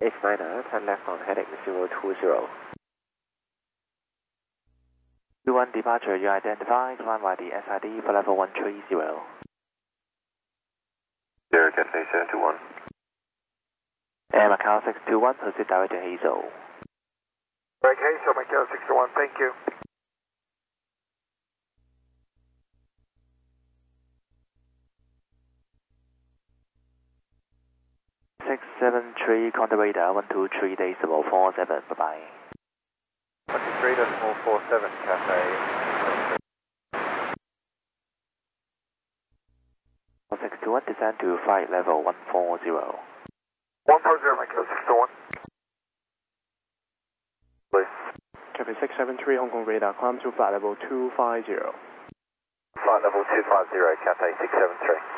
H9er, turn left on heading 020. 21 departure, you identify, climb by the SID for level 130. Sierra Cathay 721. And Macau 621, proceed direct to Hazel. Right, Hazel, Macau 621, thank you. Six seven three, contact radar 123 decimal 47. Bye bye. 123.47 Cathay. 621, descend to flight level 140. 140, Macau 621. Please. Cathay 673, Hong Kong radar, climb to flight level 250. Flight level 250, Cathay 673.